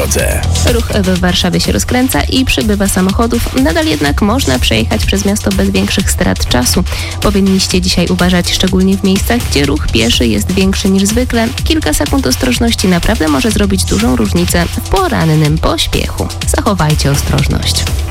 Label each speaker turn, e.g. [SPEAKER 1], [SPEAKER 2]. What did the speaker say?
[SPEAKER 1] drodze.
[SPEAKER 2] Ruch w Warszawie się rozkręca i przybywa samochodów. Nadal jednak można przejechać przez miasto bez większych strat czasu. Powinniście dzisiaj uważać szczególnie w miejscach, gdzie ruch pieszy jest większy niż zwykle. Kilka sekund ostrożności naprawdę może zrobić dużą różnicę w porannym pośpiechu. Zachowajcie ostrożność.